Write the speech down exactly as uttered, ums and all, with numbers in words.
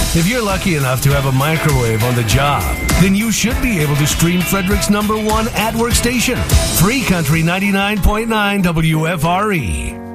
If you're lucky enough to have a microwave on the job, then you should be able to stream Frederick's number one at-work station, Free Country ninety-nine point nine W F R E.